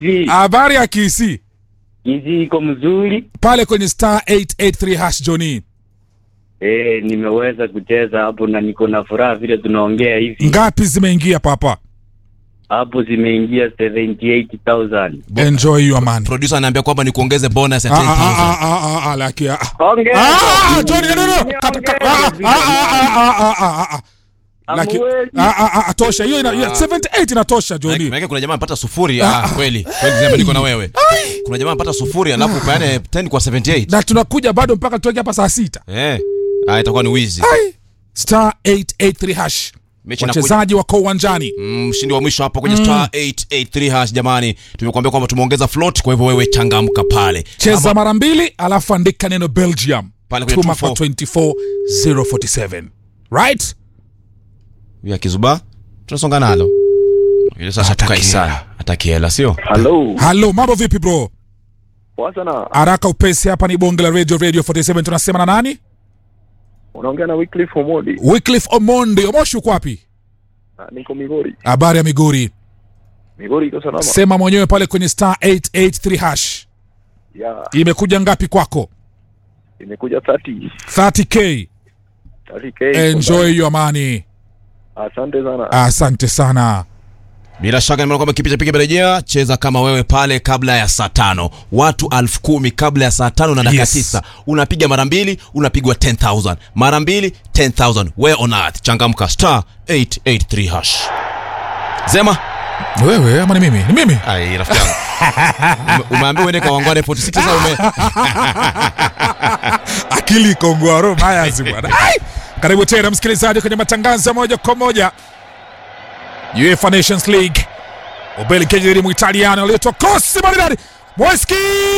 Habari ya Kisii? Kisii iko mzuri. Pale kwenye star 883 hash Johnny. Nimeweza kucheza hapo na niko na furaha vile tunaongea hivi. Ngapi zimeingia papa? Hapo zimeingia 78,000. Enjoy your money. Producer ananiambia kwamba nikuongeze bonus ya 10,000. Laki. Ongea. Johnny no. Laki. Tosha. Hiyo 78 inatosha Johnny. Maana kuna jamaa anapata sufuri. Kweli sema niko na wewe. Kuna jamaa anapata sufuri alafu pale 10 kwa 78. Na tunakuja bado mpaka tutoke hapa saa 6. Itakuwa ni wizi. Star 883 hash. Wachezaji wako uwanjani. Mshindi wa mwisho hapo kwenye star 883 hash jamani. Tumekuambia kwamba tumeongeza float, kwa hivyo wewe changamka pale. Cheza mara 2 alafu andika neno Belgium. Tuma kwa 24047. Right? Ya Kizuba tunasonga nalo. Ile sasa tukai sana. Atakiela sio? Hello, mambo vipi bro? Poa sana. Haraka upesi, hapa ni Bonge la Radio 47. Tunasema na nani? Unaongea na Wycliffe Omondi. Wycliffe Omondi. Omoshi uko wapi? Niko Migori. Habari ya Migori? Migori iko salama. Sema mwenyewe pale kwenye star 883 hash. Imekuja ngapi kwako? Imekuja 30k. Enjoy your money. Asante sana. Bila shaka nimeona kwamba kipiga berejea, cheza kama wewe pale kabla ya saa 5. Watu 10,000 kabla ya saa 5 na dakika 9. Unapiga mara 2, unapigwa 10,000. Mara 2, 10,000. Where on earth? Changamka star 883 hash. Zema wewe ama ni mimi? Ni mimi. Ai rafiki yangu. Umeambiwa uende kwa Wangware 46 sasa akili kongwaro mayazi bwana. Karibu tena msikilizaji kwenye matangazo moja kwa moja. UEFA Nations League. Ubelgiji dhidi ya Italiano aliyotoa kosi maridadi. Moiskin!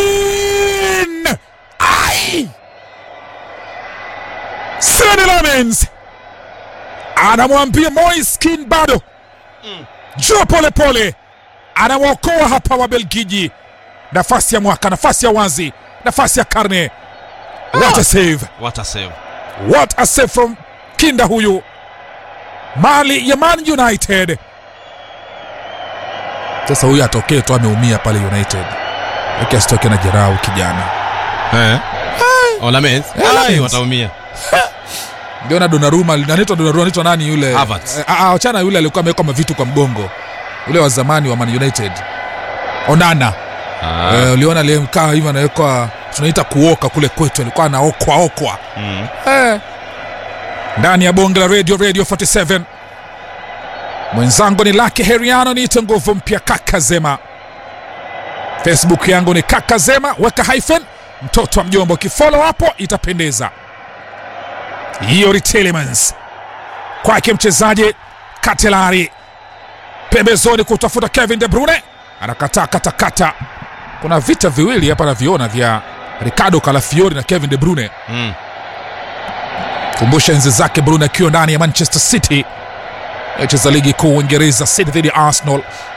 Sani Lamens anamwambia Moiskin bado. Njoo pole pole. Anawaokoa hapa wa Belgiji. Nafasi ya mwaka, nafasi ya wazi, nafasi ya karne. What a save. What a save from kinda huyu. Mali ya Man United. Sasa huyu atokee tu ameumia pale United. Yake asitoke na jeraha kijana. Lamens. Wataumia. Ndio na Donnarumma, anaitwa nani yule? Achana yule alikuwa ameweka mavitu kwa mgongo. Yule wa zamani wa Man United. Onana. Uliona aliyemkaa hivi anawekwa, tunaita kuoka kule kwetu, alikuwa anaokwa. Ndani ya Bonge la Radio 47. Mwenzangu ni Lucky Heriano, ni nguvu mpya Kaka Zema. Facebook yangu ni Kaka Zema, weka hyphen mtoto wa mjombo, kifollow hapo itapendeza. Yuri Tielemans kwake mchezaji Katelari pembezoni kutafuta Kevin De Bruyne, anakataa katakata. Kuna vita viwili hapa naviona vya Ricardo Calafiori na Kevin De Bruyne. Kumbusha enzi zake Bruyne akiwa ndani ya Manchester City, acheza ligi kuu Uingereza, City dhidi ya Arsenal.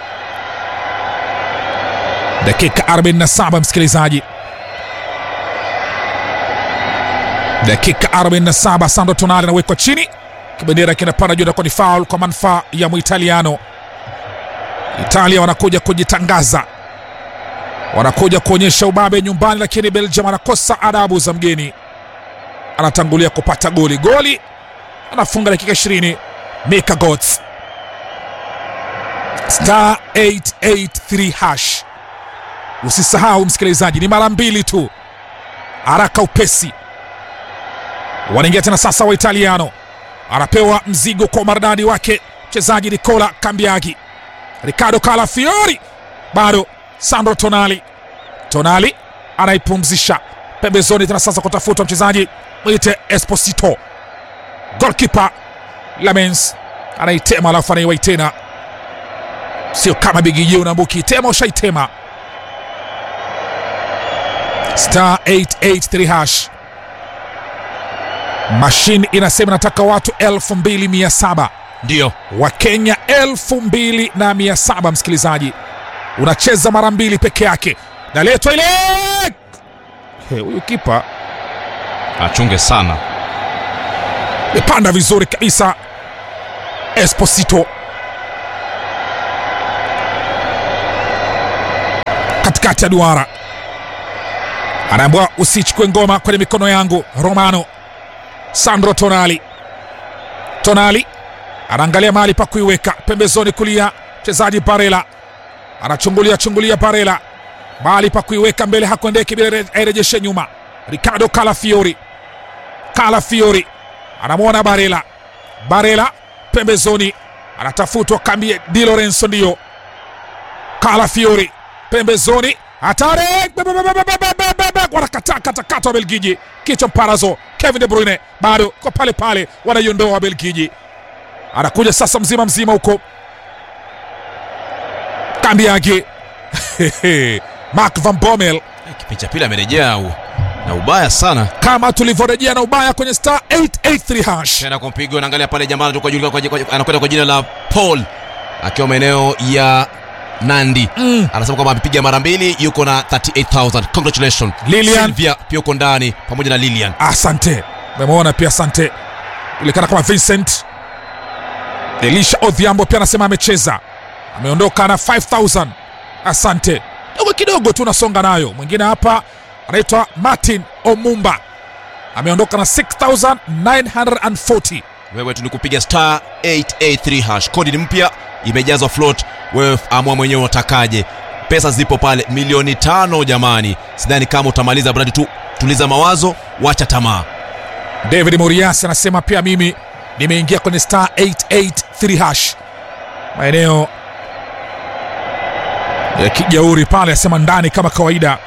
Dakika 47 msikilizaji. Dakika 47, Sandro Tonali anawekwa chini. Kibendera kinapanda juu, kwa ni foul kwa manufaa ya Muitaliano. Italia wanakuja kujitangaza, wanakuja kuonyesha ubabe nyumbani, lakini Belgium anakosa adabu za mgeni. Anatangulia kupata goli. Anafunga dakika 20. Mika Götze. Star 883 hash. Usisahau msikilizaji, ni mara 2 tu. Haraka upesi. Wanaingia tena sasa wa Italiano. Anapewa mzigo kwa maridadi wake mchezaji Nicola Cambiaghi. Ricardo Calafiori. Bado Sandro Tonali anaipumzisha pembezoni tena sasa kutafuta mchezaji mwite Esposito. Goalkeeper Lamens anaitema alafu anaiwai tena. Sio kama bigijio unaambuki itema ushaitema. Star 883 hash. Machine inasema nataka watu 2,700. Ndio. Wa Kenya 2,700 msikilizaji. Unacheza mara 2 peke yake. Na letwa ile. Huyu kipa achunge sana. Mepanda vizuri kabisa Esposito. katikati ya duara, anaambiwa usichukue ngoma kwenye mikono yangu. Romano Sandro Tonali anaangalia mahali pa kuiweka pembezoni kulia. Mchezaji Barella anachungulia Barella mahali pa kuiweka mbele, hakuendeki bila airejeshe nyuma. Ricardo Calafiori anamwona Barella pembezoni, anatafutwa kambi. Di Lorenzo ndio Calafiori pembezoni, hatari, wanakatakata wa Belgiji, kichwa mparazo. Kevin De Bruyne bado kwa pale, wanaiondoa wa Belgiji. Anakuja sasa mzima huko kambi yake Mark van Bommel. Kipindi cha pili amerejea na ubaya sana, kama tulivyorejea na ubaya kwenye star 883 hash. Tena kwa mpigo, anaangalia pale jamaa anakwenda kwa jina la Paul akiwa maeneo ya Nandi. Anasema kwamba amepiga mara 2, yuko na 38,000. Congratulations. Lilian Sylvia pia uko ndani pamoja na Lilian. Asante. Umeona pia asante. Ile kana kama Vincent. Elisha Odhiambo pia anasema amecheza. Ameondoka na 5,000. Asante. Kidogo tu nasonga nayo. Mwingine hapa anaitwa Martin Omumba. Ameondoka na 6,940. Wewe tunikupiga star 883 hash. Kodi ni mpya, imejazwa float. Wewe amua mwenyewe unatakaje. Pesa zipo pale milioni 5 jamani. Sidhani kama utamaliza, bradi tu tuliza mawazo, wacha tamaa. David Morias anasema pia mimi nimeingia kwenye star 883 hash. Maeneo ya Kijauri pale, asema ndani kama kawaida.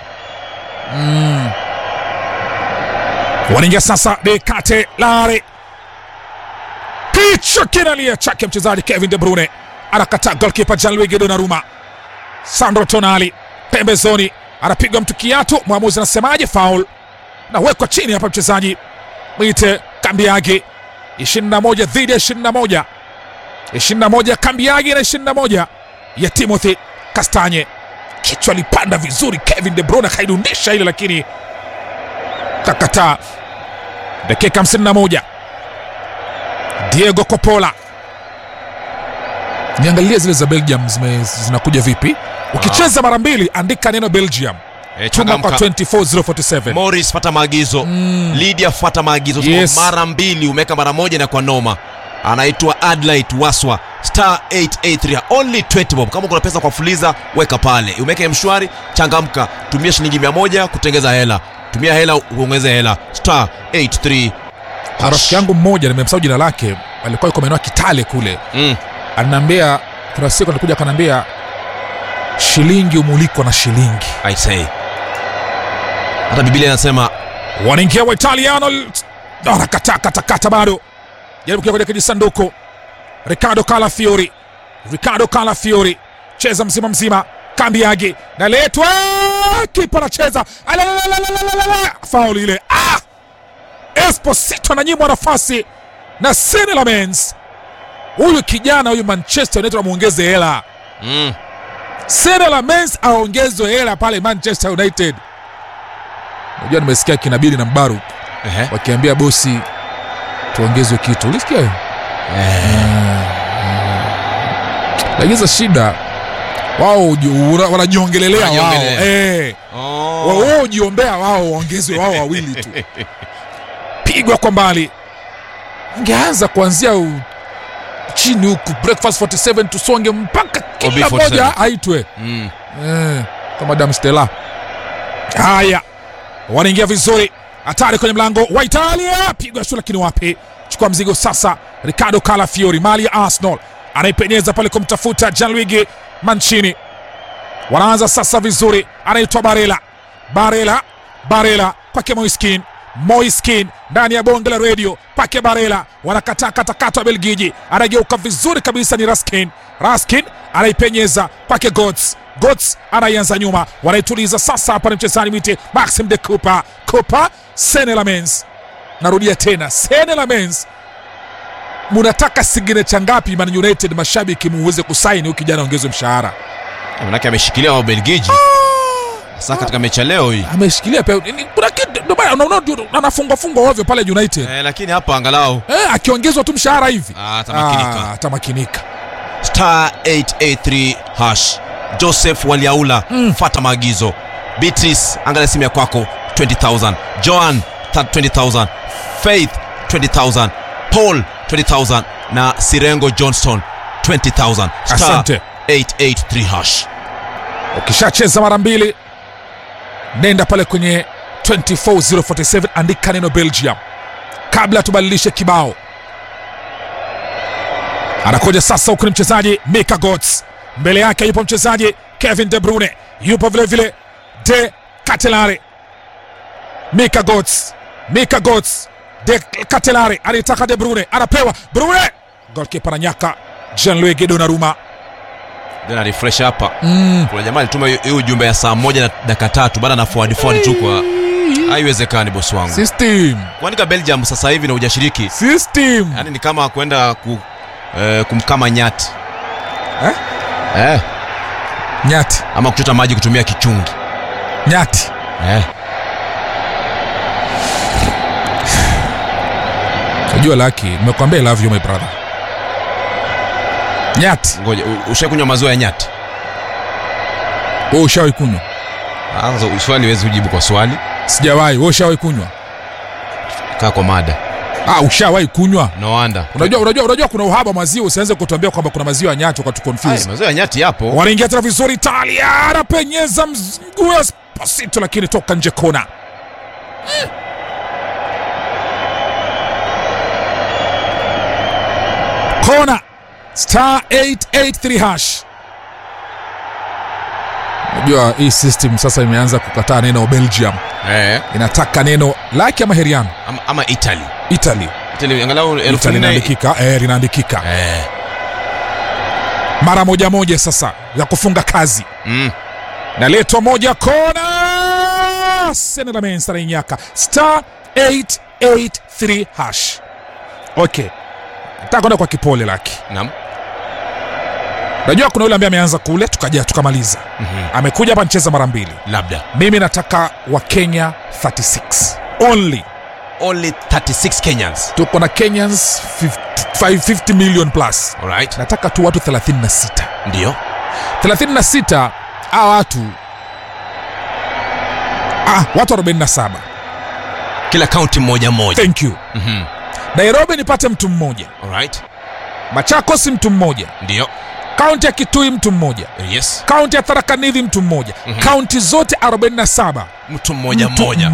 Wanaingia sasa Dekate Lare. Kichwa kinalia chake mchezaji Kevin De Bruyne. Anakataa goalkeeper Gianluigi Donnarumma. Sandro Tonali pembezoni, anapigwa mtu kiatu. Mwamuzi anasemaje? Foul. Na wekwa chini hapa mchezaji mwite Kambiagi. 21 dhidi ya 21. 21 Kambiagi na 21 ya Timothy Kastanye. Kichwa lipanda vizuri, Kevin De Bruyne kaidundisha ile, lakini kakataa. Dakika 51. Diego Coppola. Niangalie zile za Belgium zinakuja vipi. Ukicheza mara 2 andika neno Belgium. Tuma kwa 24047. Morris fuata maagizo. Lydia fuata maagizo. Yes. Mara 2 umeka mara 1 na kwa noma. Anaitwa Adelaide Waswa. Star 883 only 20 bob. Kama kuna pesa kwa fuliza weka pale. Umeka mshwari, changamka. Tumia shilingi 100 kutengeza hela. Tumia hela uongeze hela. Star 83. Rafiki yangu mmoja nimemsahau jina lake, alikuwa yuko maeneo Kitale kule. Ananiambia kuna siku alikuja akanambia shilingi umulikwa na shilingi. I say. Hata Biblia inasema wanaingia wa Italiano. Anakatakata bado. Jaribu kuja kwenye sanduku. Ricardo Calafiori. Cheza mzima. Kambiagi. Na letwa. Kipa anacheza. Foul ile. Esposito ananyimwa nafasi na Senne Lammens. Huyu kijana huyu Manchester United wamuongeze hela. Senne Lammens aongezwe hela pale Manchester United. Unajua nimesikia kinabili na Mbaru wakiambia bosi tuongezwe kitu. Ulisikia hiyo? Lakini shida wao wanajiongelelea wao. Wao jiombea wao waongezwe wao wawili tu. Pigwa kwa mbali. Angeanza kuanzia chini huku Breakfast 47 tusonge mpaka kila moja aitwe. Kama Madam Stella. Haya. Wanaingia vizuri. Hatari kwenye mlango wa Italia. Pigwa shule, lakini wapi? Chukua mzigo sasa. Ricardo Calafiori mali ya Arsenal. Anaipenyeza pale kumtafuta Gianluigi Mancini. Wanaanza sasa vizuri. Anaitwa Barella kwake Moiskin ndani ya bonge la radio kwake Barella. Wanakatakata wa Belgiji. Anageuka vizuri kabisa ni Raskin anaipenyeza kwake Götze anaianza nyuma. Wanaituliza sasa hapa ni mchezaji mwite Maxim de Cooper. Senne Lammens. Narudia tena Senne Lammens. Munataka signature ngapi Man United mashabiki muweze kusaini huyu kijana ongezwe mshahara? Manake ameshikilia wa Belgiji. Sasa katika mechi leo hii ameshikilia pia. Kuna kitu ndio maana unaona anafungwa ovyo pale United. Lakini hapa angalau akiongezwa tu mshahara hivi atamakinika. Atamakinika. Star 883 hash. Joseph Waliaula, fuata maagizo. Beatrice, angalia simu ya kwako, 20,000. Joan, 20,000. Faith, 20,000. Paul, 20,000. Na Sirengo Johnston, 20,000. Asante. 883 hash. Ukishacheza mara mbili, nenda pale kwenye 24047, andika neno Belgium kabla tubadilishe kibao. Anakuja sasa huku ni mchezaji Mika Götze, mbele yake yupo mchezaji Kevin De Bruyne, yupo vile vile De Ketelaere. Mika Götze, De Ketelaere alitaka De Bruyne, anapewa Bruyne, goalkeeper ananyaka. Gianluigi Donnarumma Dena refresh hapa. Kuna jamaa alituma hiyo ujumbe ya saa 1 na dakika 3 baada na forward tu kwa haiwezekani boss wangu. System. Kwanika Belgium sasa hivi na hujashiriki. System. Yaani ni kama kwenda kumkama nyati. Nyati ama kuchota maji kutumia kichungi. Nyati. Unajua Lucky, nimekwambia I love you my brother. Nyati. Ngoja, ushakunywa maziwa ya nyati? Wewe ushawahi kunywa? Sasa swali huwezi kujibu kwa swali. Sijawahi. Wewe ushawahi kunywa? Kaa kwa mada. Ushawahi kunywa? No wonder. Unajua kuna uhaba maziwa, usianze kutuambia kwamba kuna maziwa ya nyati kwa tu confuse. Maziwa ya nyati yapo. Wanaingia tena vizuri Italia, anapenyeza mguu Esposito lakini toka nje kona. Kona. Star 883 hash. Unajua hii system sasa imeanza kukataa neno Belgium. Inataka neno like ama Heriano ama Italy. Italy angalau linaandikika linaandikika. Mara moja sasa ya kufunga kazi. Naletwa moja kona. Senela Mensah Nyaka. Star 883 hash. Okay. Nataka kwenda kwa kipole Lucky. Naam. Unajua kuna yule ambaye ameanza kule tukamaliza. Amekuja hapa nicheza mara mbili. Labda. Mimi nataka wa Kenya 36. Only 36 Kenyans. Tuko na Kenyans 50 million plus. Alright. Nataka tu watu 36. Ndio. 36 watu. Watu 47. Kila county moja. Thank you. Nairobi nipate mtu mmoja. Alright. Machakos mtu mmoja. Ndio. Kaunti ya Kitui mtu mmoja. Yes. Kaunti ya Tharaka Nithi mtu mmoja. Kaunti zote 47 mtu mmoja.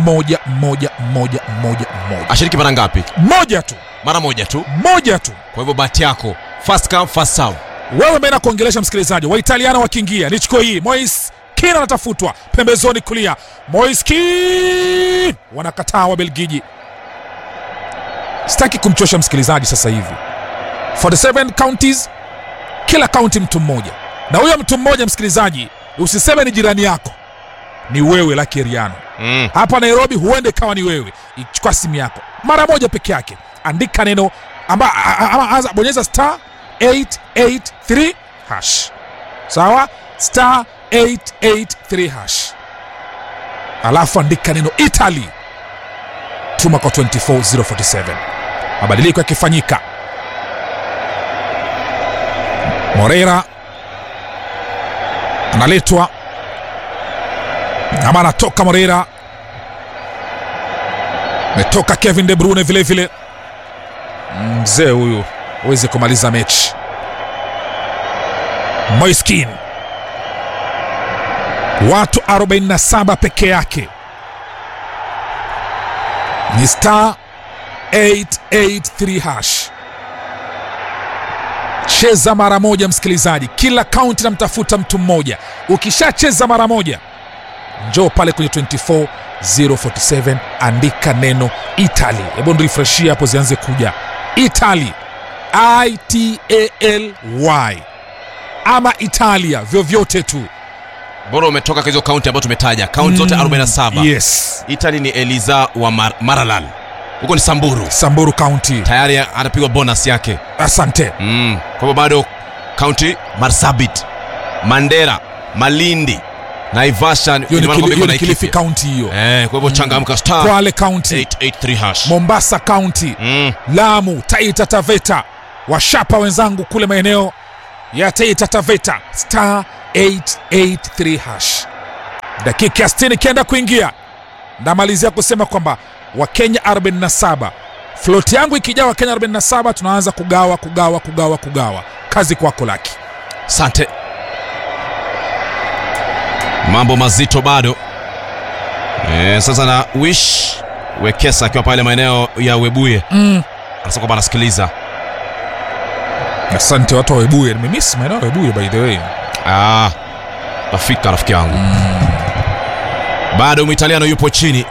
Ashiriki mara ngapi? Moja tu. Mara moja tu. Kwa hivyo bahati yako. First come first serve. Wewe mbona kuongelesha msikilizaji? Wa Italiano wakiingia. Nichukue hii. Moise Kean anatafutwa pembezoni kulia. Moise Kean wanakataa wa Belgiji. Sitaki kumchosha msikilizaji sasa hivi. 47 counties, kila county mtu mmoja. Na huyo mtu mmoja msikilizaji, usiseme ni jirani yako. Ni wewe Lucky Heriano. Hapa Nairobi huende kawa ni wewe. Ichukua simu yako. Mara moja peke yake. Andika neno ama bonyeza star 883 hash. Sawa? Star 883 hash. Alafu andika neno Italy. Tuma kwa 24047. Mabadiliko yakifanyika. Moreira analetwa ama anatoka Moreira. Metoka Kevin De Bruyne vile vile. Mzee huyu uweze kumaliza mechi. Moise Kean. Watu 47 peke yake. Ni star 883 hash. Cheza mara moja msikilizaji. Kila kaunti namtafuta mtu mmoja. Ukishacheza mara moja, njoo pale kwenye 24047, andika neno Italy. Hebu refreshia hapo zianze kuja. Italy. ITALY. Ama Italia, vyovyote tu. Bora umetoka kwa hizo kaunti ambazo tumetaja. Kaunti zote 47. Yes. Italy ni Eliza wa Maralal. Huko ni Samburu County. Tayari atapigwa bonus yake. Asante. Kwa hivyo bado county Marsabit, Mandera, Malindi, Naivasha ni Kilifi County hiyo. Kwa hivyo changamka star. Kwale County 883 hash. Mombasa County. Lamu, Taita Taveta. Washapa wenzangu kule maeneo ya Taita Taveta. Star 883 hash. Dakika 60 kienda kuingia, ndamalizia kusema kwamba Wakenya 47, float yangu ikijaa Wakenya 47, tunaanza kugawa. Kazi kwako Laki. Asante. Mambo mazito bado. Sasa na Wish Wekesa akiwa pale maeneo ya Webuye. Anasema kwamba anasikiliza. Asante watu wa Webuye, nimemiss maeneo ya Webuye by the way. Tafika rafiki yangu. Bado Mwitaliano yupo chini.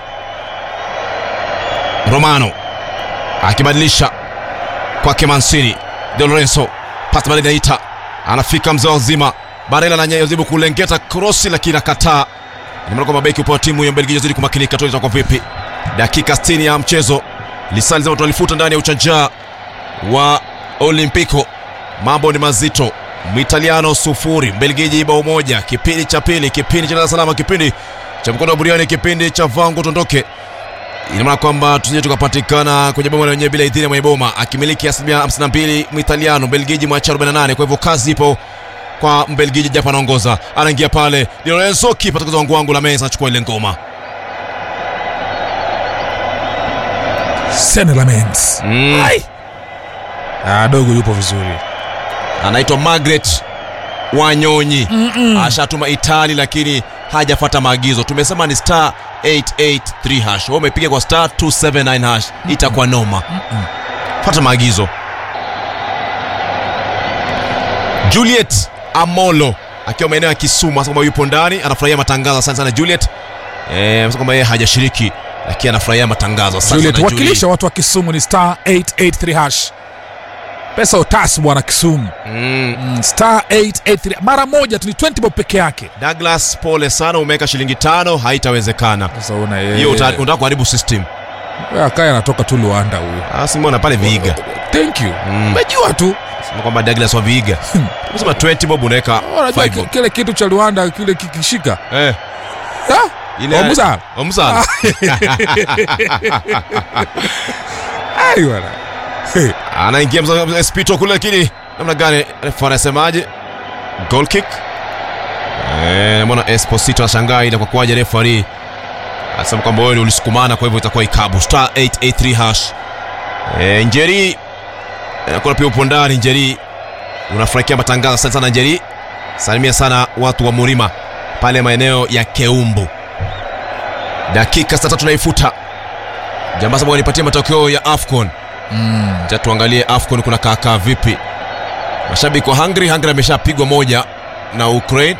Romano akibadilisha kwake Mancini. De Lorenzo pasi bali naita, anafika mzee wazima Barella na Nyayozibu kulengeta crossi lakini akataa. Ni maana kwamba beki upo timu ya Belgiji zidi kumakinika tu itakuwa vipi. Dakika 60 ya mchezo. Lisali zao tulifuta ndani ya uchanja wa Olimpico. Mambo ni mazito. Mwitaliano 0, Belgiji bao 1. Kipindi cha pili, kipindi cha salama, kipindi cha mkono wa buriani, kipindi cha vangu tondoke. Ina maana kwamba tusije tukapatikana kwenye boma lenyewe bila idhini ya mwenye boma. Akimiliki 52% Mwitaliano, Belgiji mwacha 48. Kwa hivyo kazi ipo kwa Mbelgiji japo anaongoza. Anaingia pale Di Lorenzo, kipa toka wangu la meza achukua ile ngoma. Senelamens. Dogo yupo vizuri. Anaitwa Margaret Wanyonyi. Ashatuma Itali lakini hajafuata maagizo. Tumesema ni star 883 hash. Wewe umepiga kwa star 279 hash. Itakuwa noma. Fuata maagizo. Juliet Amolo akiwa maeneo ya Kisumu, asema yupo ndani, anafurahia matangazo. Asante sana Juliet. Anasema kwamba yeye hajashiriki lakini anafurahia matangazo. Asante Juliet, wakilisha watu wa Kisumu ni star 883 hash. Pesa utasu bwana Kisumu. Star 883 mara moja tu, ni 20 bob peke yake. Douglas, pole sana, umeweka shilingi 5, haitawezekana. Sasa una yeye. Hiyo unataka kuharibu system. Wewe akaya anatoka tu Luanda huyo. Simona pale Viiga. Thank you. Umejua tu. Sema kwamba Douglas wa Viiga. Unasema 20 bob unaweka 5 bob. Kile kitu cha Luanda kile kikishika. Ile Omsala. Aiyo. Anaingia Espito kule lakini namna gani refa anasemaje? Goal kick. Mbona Esposito anashangaa ile kwa kuaje referee. Anasema kwamba wewe ulisukumana kwa hivyo itakuwa ikabu. Star 883 hash. Njeri anakuwa pia upo ndani. Njeri unafurahikia matangazo. Asante sana Njeri. Salimia sana watu wa Murima pale maeneo ya Keumbu. Dakika 3 tunaifuta. Jamaa sababu wanipatia matokeo ya AFCON. Tuangalie AFCON kuna kaka vipi. Mashabiki wa Hungary ameshapigwa 1 na Ukraine.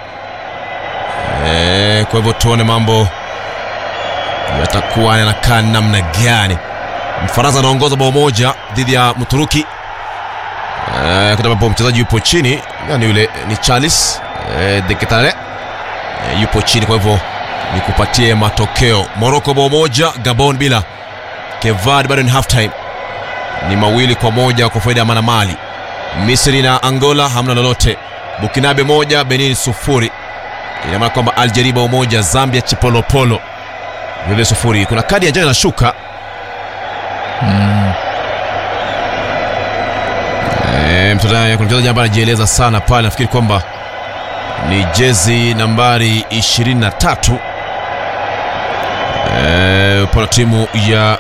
Kwa hivyo tuone mambo yatakuwa yanakaa namna gani. Mfaransa anaongoza bao 1 dhidi ya Mturuki. Kwa mchezaji yupo chini, yani yule ni Charles de Ketare. Yupo chini, kwa hivyo nikupatie matokeo. Morocco bao 1, Gabon bila. Kevad bado ni half time. Ni 2-1 kwa faida ya Manamali. Misri na Angola hamna lolote. Bukinabe 1, Benin 0. Ina maana kwamba Algeria 1, Zambia Chipolopolo vile 0. Kuna kadi ya njano inashuka. Mchezaji ambaye anajieleza sana pale, nafikiri kwamba ni jezi nambari 23. Kwa timu ya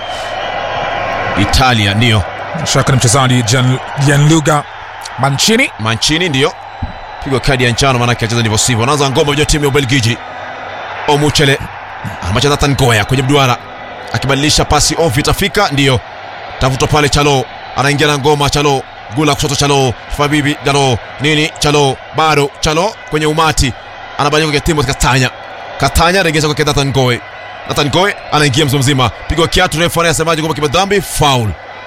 Italia ndio. Shaka ni mchezaji Gianluca Mancini ndio. Pigwa kadi ya njano maana akicheza ndivyo sivyo. Anaanza ngoma ya timu ya Belgiji. Omuchele amecheza Tangoya kwenye mduara. Akibadilisha pasi off itafika ndio. Tafuta pale Chalo. Anaingia na ngoma Chalo. Gula kushoto Chalo. Fabibi Galo. Nini Chalo. Bado Chalo kwenye umati. Anabadilika kwa timu Katanya regesha kwa Nathan Goe anaingia mzima. Pigwa kiatu, refa anasemaje kwamba kibadhambi foul.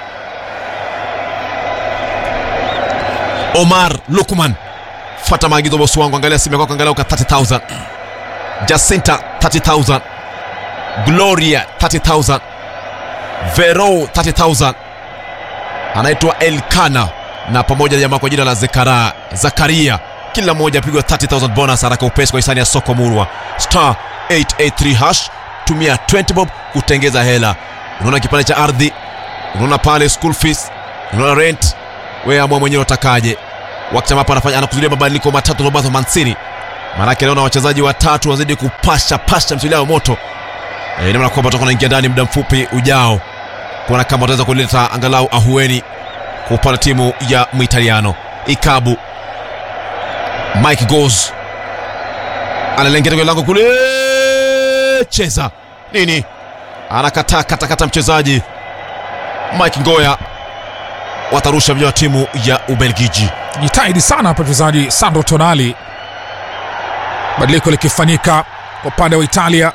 Omar Lukman, fuata maagizo bosi wangu, angalia simu yako, angalia uka 30,000. Jacinta 30,000. Gloria 30,000. Vero 30,000. Anaitwa Elkana na pamoja na jamaa kwa jina la Zakaria. Kila mmoja apigwa 30,000 bonus haraka upesi kwa hisani ya soko Murwa. Star 883 hash. Tumia 20 bob kutengeza hela. Unaona kipande cha ardhi, unaona pale school fees, unaona rent. Wewe amua mwenyewe utakaje. wakati ambapo anakuzulia mabadiliko matatu Roberto Mancini. Maanake leo na wachezaji watatu wazidi kupasha msuli wao moto. Ina maana kwamba tutakuwa tunaingia ndani muda mfupi ujao kuona kama wataweza kuleta angalau ahueni kwa upande timu ya Muitaliano. Ikabu Mike Goes analengea kwa lango kule, cheza nini, anakata mchezaji Mike Ngoya. Watarusha vya timu ya Ubelgiji. Jitahidi sana hapa mchezaji Sandro Tonali. Badiliko likifanyika kwa upande wa Italia,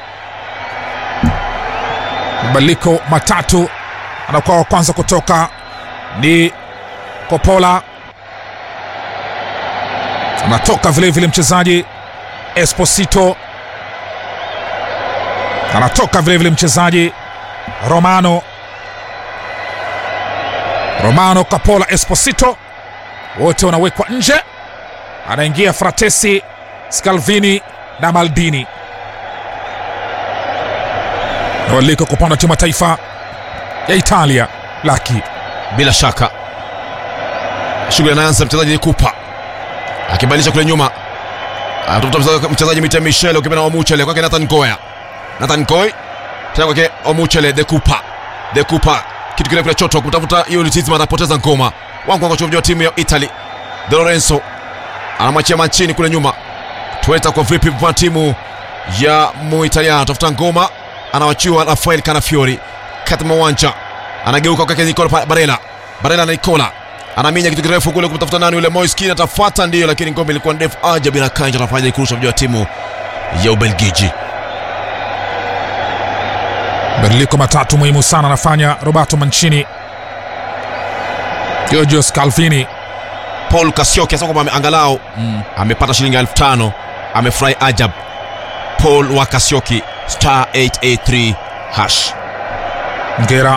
badiliko matatu. Anakuwa wa kwanza kutoka ni Coppola, anatoka vile vile mchezaji Esposito, anatoka vile vile mchezaji Romano, Coppola, Esposito, wote wanawekwa nje. Anaingia Fratesi, Scalvini na Maldini. Waliko kupanda timu taifa ya Italia. Laki bila shaka shughuli anaanza mchezaji Kupa akibadilisha kule nyuma, atafuta mchezaji Mita Michele ukipenda Omuchele kwake Nathan Ngoya, Nathan Ngoy tena kwake Omuchele. De Kupa kitu kile kule choto kutafuta hiyo Litizma, anapoteza ngoma. Wangu wa timu ya Italy De Lorenzo anamwachia Mancini kule nyuma. Tueta kwa vipi kwa timu ya Muitaliano, tafuta ngoma, anawachiwa Rafael Canafiori kati mwanja, anageuka kwa Nicola Barella na Nicola anaminya kitu kirefu kule kumtafuta nani yule Moiskin, atafuata ndio, lakini ngome ilikuwa ndefu. Ajabu na Kanja anafanya kurusha vya timu ya Ubelgiji. badiliko matatu muhimu sana anafanya Roberto Mancini. Giorgio Scalvini, Paul Kasioki sasa kwamba angalau amepata shilingi 1500, amefurahi ajab. Paul wa Kasioki star 883 hash. Ngera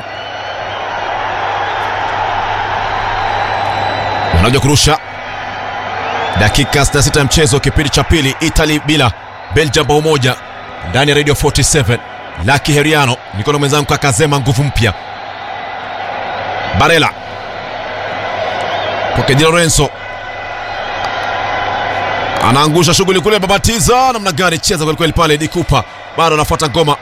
wanakuja kurusha. Dakika 66 ya mchezo, kipindi cha pili. Italy bila, Belgium bao moja. Ndani ya Radio 47 Lucky Heriano niko na mwenzangu Kakazema nguvu mpya. Barella kwa De Lorenzo anaangusha shughuli kule, babatiza namna gani, cheza kweli pale. Di Kupa bado anafuata ngoma.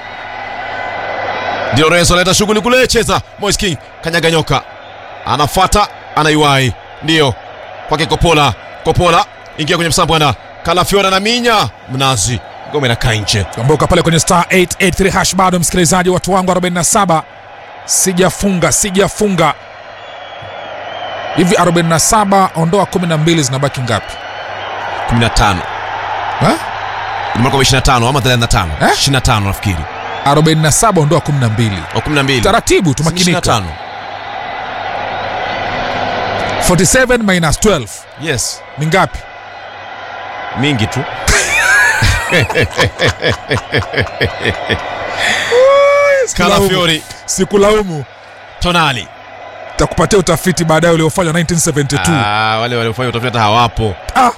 De Lorenzo analeta shughuli kule, cheza Moiskin kanyaga nyoka, anafuata anaiwai, ndio kwake Coppola ingia kwenye msambo na Calafiora na minya mnazi, ngome na kainje. kumbuka pale kwenye star 883 hash. Bado msikilizaji, watu wangu 47 sijafunga hivi 47, ondoa 12 zinabaki ngapi? 15 ni mwaka wa 25 ama 35 25 nafikiri. 47 ondoa 12 au 12, taratibu tumakinika. 47 minus 12 yes ni ngapi? mingi tu. Calafiori sikulaumu. Tonali takupatia utafiti baadaye uliofanywa 1972. Wale waliofanya utafiti hawapo.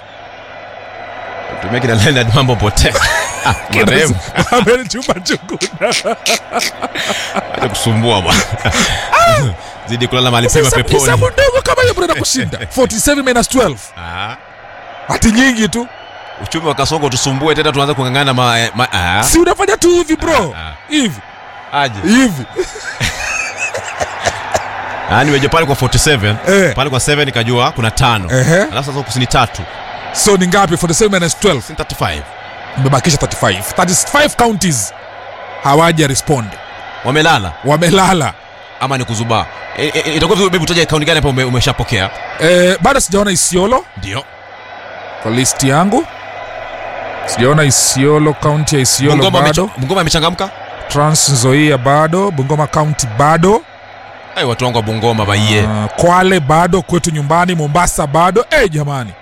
Tumeki na Leonard mambo pote. Marehemu amenichuma chukuna. Acha kusumbua bwana. Zidi kulala mahali pema peponi. Sasa mdogo kama hiyo bwana kushinda. 47 minus 12. Hati nyingi tu. Uchumi wa Kasongo tusumbue tena, tuanze kungangana si unafanya tu hivi bro. Hivi. Aje. Hivi. Nimeje pale kwa 47, pale kwa 7 nikajua kuna 5. Alafu sasa kusini 3. So ni ngapi 47 minus 12? 35. Mbebakisha 35 counties hawaja respond. Wamelala ama ni kuzubaa. Itakuwa vizuri baby utaje account gani hapa umeshapokea? Bado sijaona Isiolo. Ndio. Kwa list yangu sijaona Isiolo, county ya Isiolo bado. Bungoma imechangamka? Trans Nzoia bado, Bungoma county bado. Watu wangu wa Bungoma baiye. Kwale bado, kwetu nyumbani Mombasa bado. Jamani.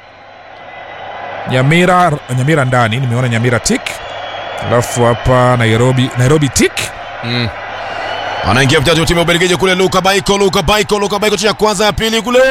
Nyamira ndani, nimeona Nyamira tick. Alafu hapa Nairobi tick. Anaingia mchezaji wa timu ya Ubelgiji kule, Luka Baiko ya kwanza ya pili kule.